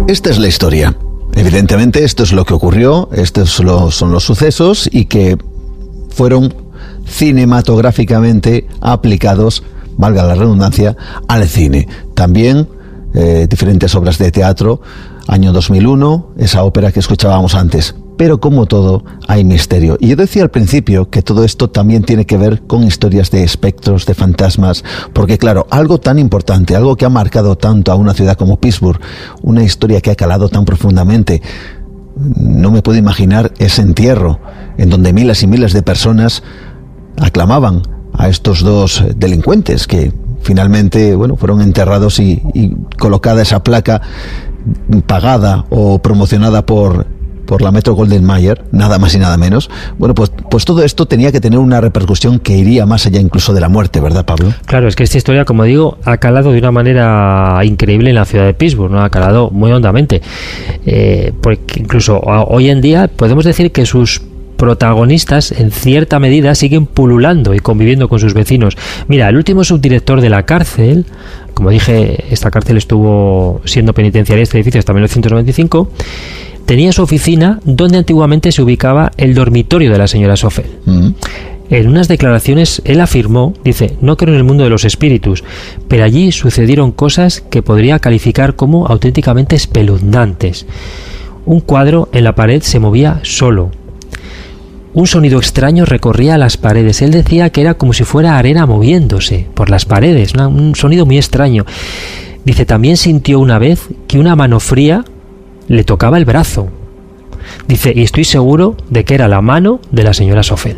Esta es la historia. Evidentemente esto es lo que ocurrió, estos son los sucesos y que fueron cinematográficamente aplicados, valga la redundancia, al cine. También diferentes obras de teatro, año 2001, esa ópera que escuchábamos antes. Pero como todo, hay misterio. Y yo decía al principio que todo esto también tiene que ver con historias de espectros, de fantasmas, porque claro, algo tan importante, algo que ha marcado tanto a una ciudad como Pittsburgh, una historia que ha calado tan profundamente, no me puedo imaginar ese entierro en donde miles y miles de personas aclamaban a estos dos delincuentes que finalmente, bueno, fueron enterrados y colocada esa placa pagada o promocionada por la Metro-Goldwyn-Mayer, nada más y nada menos. Bueno, pues todo esto tenía que tener una repercusión que iría más allá incluso de la muerte, ¿verdad, Pablo? Claro, es que esta historia, como digo, ha calado de una manera increíble en la ciudad de Pittsburgh, ¿no? Ha calado muy hondamente. Porque incluso hoy en día podemos decir que sus protagonistas en cierta medida siguen pululando y conviviendo con sus vecinos. Mira, el último subdirector de la cárcel, como dije, esta cárcel estuvo siendo penitenciaria, este edificio, hasta 1995, tenía su oficina donde antiguamente se ubicaba el dormitorio de la señora Soffel. En unas declaraciones él afirmó, dice, no creo en el mundo de los espíritus, pero allí sucedieron cosas que podría calificar como auténticamente espeluznantes. Un cuadro en la pared se movía solo. Un sonido extraño recorría las paredes. Él decía que era como si fuera arena moviéndose por las paredes, un sonido muy extraño. Dice, también sintió una vez que una mano fría le tocaba el brazo. Dice, y estoy seguro de que era la mano de la señora Soffel.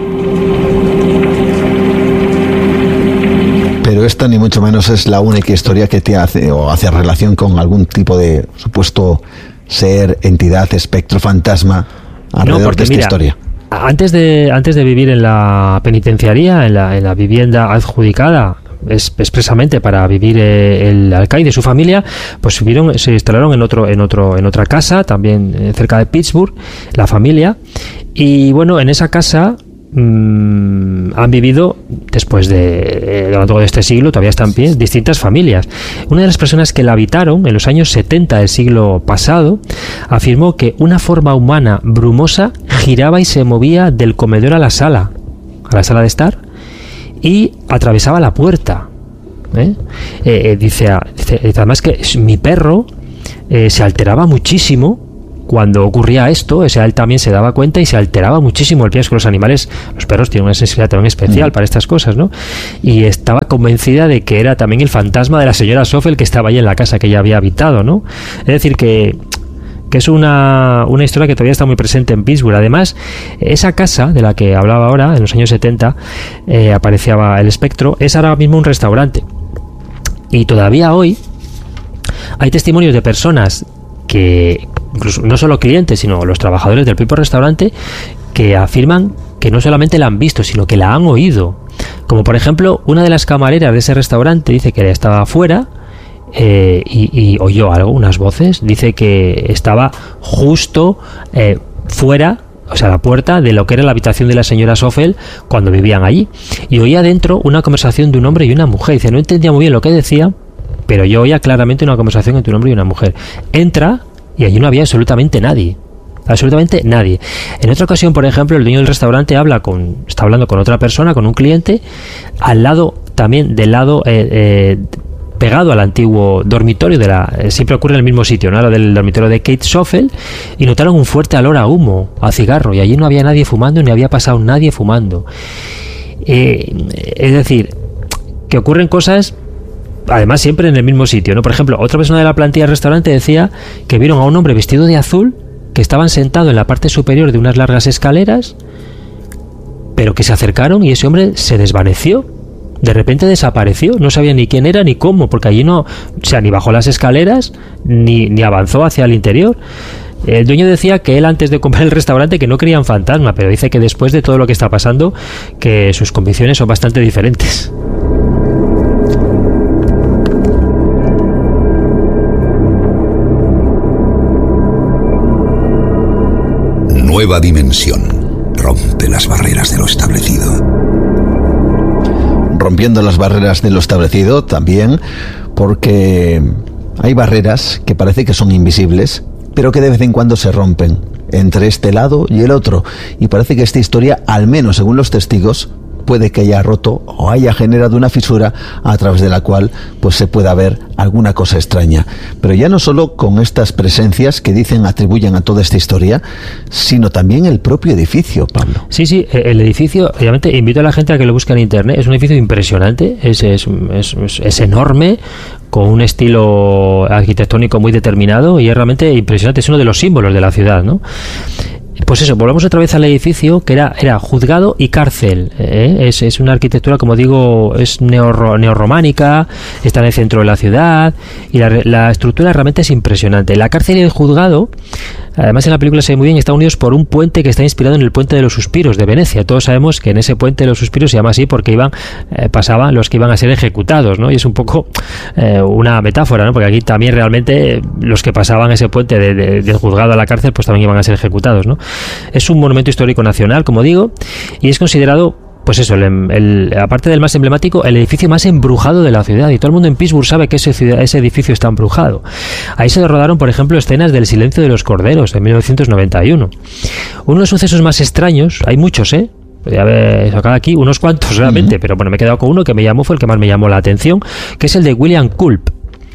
Pero esta ni mucho menos es la única historia que te hace o hace relación con algún tipo de supuesto ser, entidad, espectro, fantasma alrededor de esta historia. Antes de vivir en la penitenciaría, en la vivienda adjudicada expresamente para vivir el alcaide y su familia, pues se instalaron en otra casa también cerca de Pittsburgh, la familia, y bueno, en esa casa han vivido después de a lo largo de este siglo, todavía están en pie, distintas familias. Una de las personas que la habitaron en los años 70 del siglo pasado afirmó que una forma humana brumosa giraba y se movía del comedor a la sala de estar y atravesaba la puerta. Dice además que mi perro se alteraba muchísimo cuando ocurría esto. O sea, él también se daba cuenta y se alteraba muchísimo. El pienso que los perros tienen una sensibilidad también especial para estas cosas, ¿no? Y estaba convencida de que era también el fantasma de la señora Soffel que estaba ahí en la casa que ella había habitado, ¿no? Es decir, que es una historia que todavía está muy presente en Pittsburgh. Además, esa casa de la que hablaba ahora, en los años 70, aparecía el espectro, es ahora mismo un restaurante. Y todavía hoy hay testimonios de personas que, incluso no solo clientes, sino los trabajadores del propio restaurante, que afirman que no solamente la han visto, sino que la han oído. Como por ejemplo, una de las camareras de ese restaurante dice que estaba afuera y oyó algo, unas voces. Dice que estaba justo fuera, o sea, la puerta de lo que era la habitación de la señora Soffel cuando vivían allí, y oía dentro una conversación de un hombre y una mujer. Dice, no entendía muy bien lo que decía, pero yo oía claramente una conversación entre un hombre y una mujer. Entra y allí no había absolutamente nadie. En otra ocasión, por ejemplo, el dueño del restaurante está hablando con otra persona, con un cliente, al lado, también del lado pegado al antiguo dormitorio siempre ocurre en el mismo sitio, ¿no? Del dormitorio de Kate Soffel, y notaron un fuerte olor a humo, a cigarro, y allí no había nadie fumando, ni había pasado nadie fumando. Es decir, que ocurren cosas, además siempre en el mismo sitio, ¿no? Por ejemplo, otra persona de la plantilla del restaurante decía que vieron a un hombre vestido de azul que estaban sentado en la parte superior de unas largas escaleras, pero que se acercaron y ese hombre se desvaneció. De repente desapareció, no sabía ni quién era ni cómo, porque allí no, o sea, ni bajó las escaleras ni avanzó hacia el interior. El dueño decía que él, antes de comprar el restaurante, que no creía en fantasma, pero dice que después de todo lo que está pasando, que sus convicciones son bastante diferentes. Nueva dimensión. Rompe las barreras de lo establecido. Rompiendo las barreras de lo establecido también, porque Hay barreras que parece que son invisibles, pero que de vez en cuando se rompen entre este lado y el otro. Y parece que esta historia, al menos según los testigos, puede que haya roto o haya generado una fisura a través de la cual pues se pueda ver alguna cosa extraña. Pero ya no solo con estas presencias que atribuyen a toda esta historia, sino también el propio edificio, Pablo. Sí, el edificio, obviamente, invito a la gente a que lo busque en internet. Es un edificio impresionante, es enorme, con un estilo arquitectónico muy determinado, y es realmente impresionante. Es uno de los símbolos de la ciudad, ¿no? Pues eso, volvamos otra vez al edificio, que era juzgado y cárcel. Es una arquitectura, como digo, es neorrománica, está en el centro de la ciudad, y la estructura realmente es impresionante. La cárcel y el juzgado, además en la película se ve muy bien, están unidos por un puente que está inspirado en el Puente de los Suspiros de Venecia. Todos sabemos que en ese Puente de los Suspiros se llama así porque pasaban los que iban a ser ejecutados, ¿no? Y es un poco una metáfora, ¿no? Porque aquí también realmente los que pasaban ese puente del juzgado a la cárcel pues también iban a ser ejecutados, ¿no? Es un monumento histórico nacional, como digo, y es considerado, pues eso, aparte del más emblemático, el edificio más embrujado de la ciudad. Y todo el mundo en Pittsburgh sabe que ese edificio está embrujado. Ahí se rodaron, por ejemplo, escenas del Silencio de los Corderos en 1991. Uno de los sucesos más extraños, hay muchos, podría haber sacado aquí unos cuantos realmente, pero bueno, me he quedado con uno que fue el que más me llamó la atención, que es el de William Culp.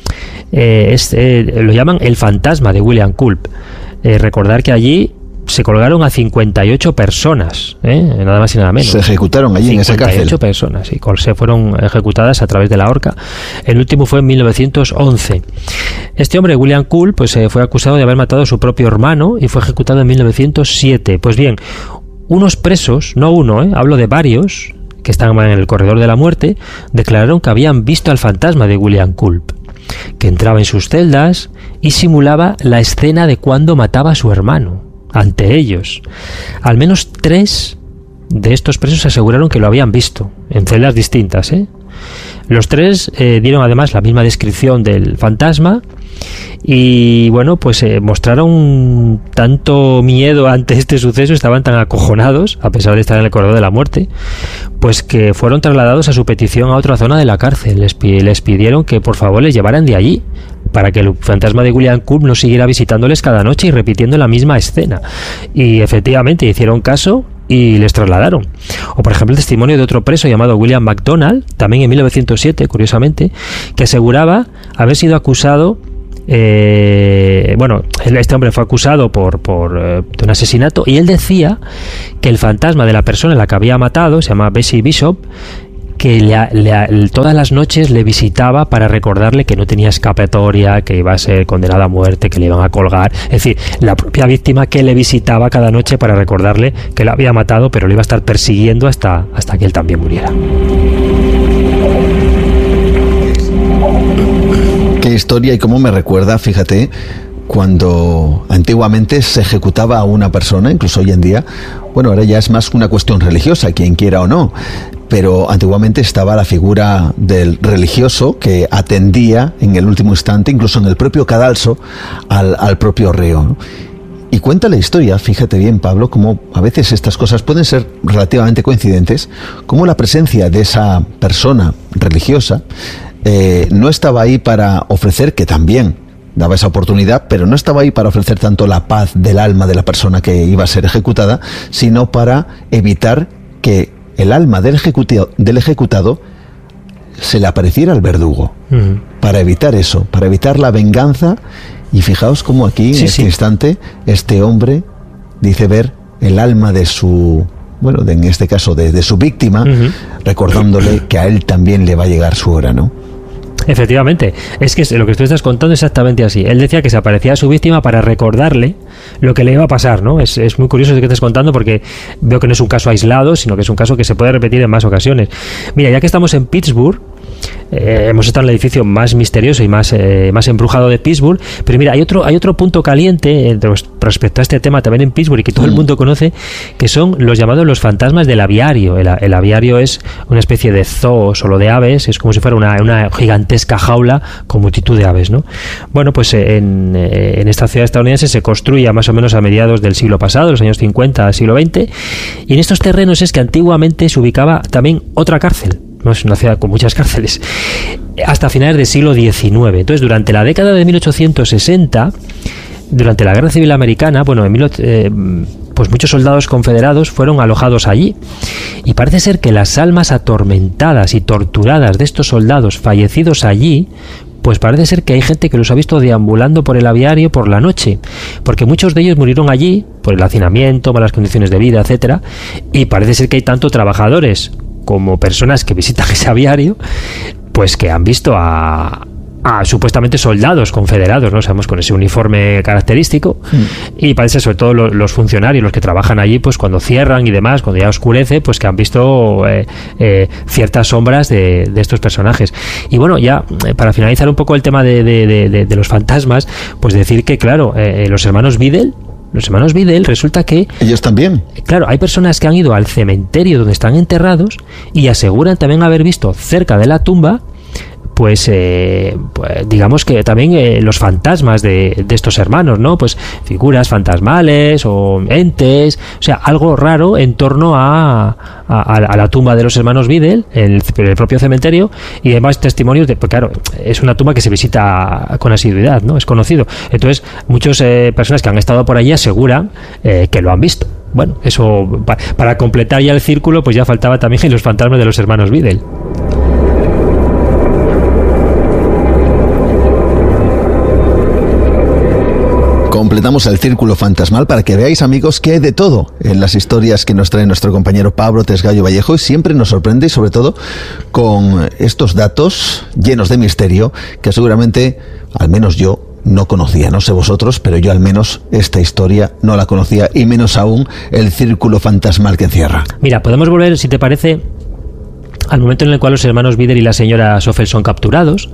Lo llaman el fantasma de William Culp. Recordar que allí se colgaron a 58 personas, nada más y nada menos. Se ejecutaron allí en esa cárcel. 58 personas, y se fueron ejecutadas a través de la horca. El último fue en 1911. Este hombre, William Culp, pues fue acusado de haber matado a su propio hermano y fue ejecutado en 1907. Pues bien, unos presos, no uno, hablo de varios, que estaban en el corredor de la muerte, declararon que habían visto al fantasma de William Culp, que entraba en sus celdas y simulaba la escena de cuando mataba a su hermano ante ellos. Al menos 3 de estos presos aseguraron que lo habían visto en celdas distintas. Los 3 dieron además la misma descripción del fantasma y bueno, pues mostraron tanto miedo ante este suceso, estaban tan acojonados, a pesar de estar en el corredor de la muerte, pues que fueron trasladados a su petición a otra zona de la cárcel. Les pidieron que por favor les llevaran de allí, para que el fantasma de William Culp no siguiera visitándoles cada noche y repitiendo la misma escena. Y efectivamente hicieron caso y les trasladaron. O por ejemplo el testimonio de otro preso llamado William McDonald, también en 1907, curiosamente, que aseguraba haber sido acusado, este hombre fue acusado de un asesinato, y él decía que el fantasma de la persona a la que había matado, se llama Bessie Bishop, que todas las noches le visitaba para recordarle que no tenía escapatoria, que iba a ser condenado a muerte, que le iban a colgar. Es decir, la propia víctima que le visitaba cada noche para recordarle que lo había matado, pero lo iba a estar persiguiendo hasta que él también muriera. Qué historia, y cómo me recuerda, fíjate, cuando antiguamente se ejecutaba a una persona, incluso hoy en día, bueno, ahora ya es más una cuestión religiosa, quien quiera o no, pero antiguamente estaba la figura del religioso que atendía en el último instante, incluso en el propio cadalso, al propio reo, ¿no? Y cuenta la historia, fíjate bien, Pablo, cómo a veces estas cosas pueden ser relativamente coincidentes, cómo la presencia de esa persona religiosa no estaba ahí para ofrecer, que también daba esa oportunidad, pero no estaba ahí para ofrecer tanto la paz del alma de la persona que iba a ser ejecutada, sino para evitar que el alma del ejecutado se le apareciera al verdugo. Para evitar eso, para evitar la venganza. Y fijaos cómo aquí, en este instante, este hombre dice ver el alma de su, en este caso de su víctima, recordándole que a él también le va a llegar su hora, ¿no? Efectivamente, es que lo que tú estás contando es exactamente así. Él decía que se aparecía a su víctima para recordarle lo que le iba a pasar, ¿no? Es muy curioso lo que estás contando, porque veo que no es un caso aislado, sino que es un caso que se puede repetir en más ocasiones. Mira, ya que estamos en Pittsburgh, hemos estado en el edificio más misterioso y más embrujado de Pittsburgh, pero mira, hay otro punto caliente respecto a este tema también en Pittsburgh, y que todo el mundo conoce, que son los llamados los fantasmas del aviario. El aviario es una especie de zoo solo de aves, es como si fuera una gigantesca jaula con multitud de aves, ¿no? Bueno, pues en esta ciudad estadounidense se construía más o menos a mediados del siglo pasado, los años 50 del siglo XX, y en estos terrenos es que antiguamente se ubicaba también otra cárcel, ¿no? Es una ciudad con muchas cárceles, hasta finales del siglo XIX. Entonces, durante la década de 1860, durante la Guerra Civil Americana, bueno, pues muchos soldados confederados fueron alojados allí, y parece ser que las almas atormentadas y torturadas de estos soldados fallecidos allí, pues parece ser que hay gente que los ha visto deambulando por el aviario por la noche, porque muchos de ellos murieron allí por el hacinamiento, malas condiciones de vida, etcétera, y parece ser que hay tanto trabajadores como personas que visitan ese aviario, pues que han visto a supuestamente soldados confederados, ¿no? Sabemos, con ese uniforme característico, y parece sobre todo los funcionarios, los que trabajan allí, pues cuando cierran y demás, cuando ya oscurece, pues que han visto ciertas sombras de estos personajes. Y bueno, ya para finalizar un poco el tema de los fantasmas, pues decir que claro, los hermanos Biddle resulta que... Ellos también. Claro, hay personas que han ido al cementerio donde están enterrados y aseguran también haber visto cerca de la tumba pues digamos que también los fantasmas de estos hermanos, ¿no? Pues figuras fantasmales o entes, o sea, algo raro en torno a la tumba de los hermanos Biddle, en el propio cementerio, y además testimonios de, pues claro, es una tumba que se visita con asiduidad, ¿no? Es conocido. Entonces, muchas personas que han estado por allí aseguran que lo han visto. Bueno, eso, para completar ya el círculo, pues ya faltaba también los fantasmas de los hermanos Biddle. Completamos el círculo fantasmal para que veáis, amigos, que hay de todo en las historias que nos trae nuestro compañero Pablo Tesgallo Vallejo, y siempre nos sorprende, y sobre todo con estos datos llenos de misterio que seguramente, al menos yo, no conocía. No sé vosotros, pero yo al menos esta historia no la conocía, y menos aún el círculo fantasmal que encierra. Mira, podemos volver, si te parece, al momento en el cual los hermanos Biddle y la señora Soffel son capturados,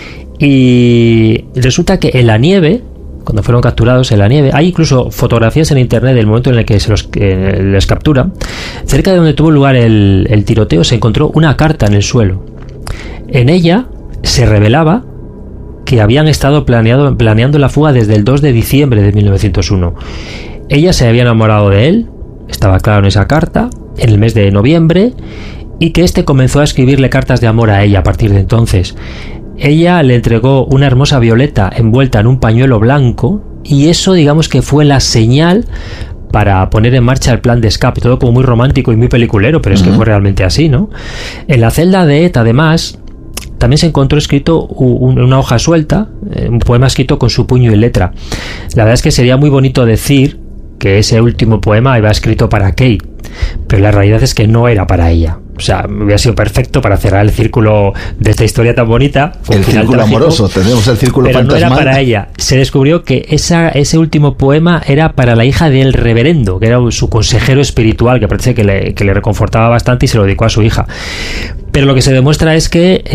y resulta que en la nieve, cuando fueron capturados en la nieve, hay incluso fotografías en internet del momento en el que les captura. Cerca de donde tuvo lugar el tiroteo se encontró una carta en el suelo. En ella se revelaba que habían estado planeando la fuga desde el 2 de diciembre de 1901. Ella se había enamorado de él, estaba claro en esa carta, en el mes de noviembre, y que este comenzó a escribirle cartas de amor a ella a partir de entonces. Ella le entregó una hermosa violeta envuelta en un pañuelo blanco, y eso, digamos, que fue la señal para poner en marcha el plan de escape. Todo como muy romántico y muy peliculero, pero es que fue realmente así, ¿no? En la celda de Ed, además, también se encontró escrito una hoja suelta, un poema escrito con su puño y letra. La verdad es que sería muy bonito decir que ese último poema iba escrito para Kate, pero la realidad es que no era para ella. O sea, hubiera sido perfecto para cerrar el círculo de esta historia tan bonita. El círculo amoroso, tenemos el círculo fantasmal. Pero no era para ella. Se descubrió que ese último poema era para la hija del reverendo, que era su consejero espiritual, que parece que le reconfortaba bastante, y se lo dedicó a su hija. Pero lo que se demuestra es que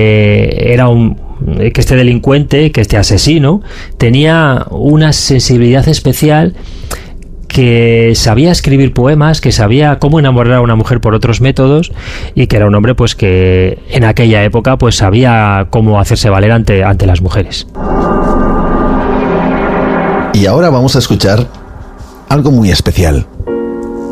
que este delincuente, que este asesino, tenía una sensibilidad especial, que sabía escribir poemas, que sabía cómo enamorar a una mujer por otros métodos, y que era un hombre pues que en aquella época pues sabía cómo hacerse valer ante las mujeres. Y ahora vamos a escuchar algo muy especial.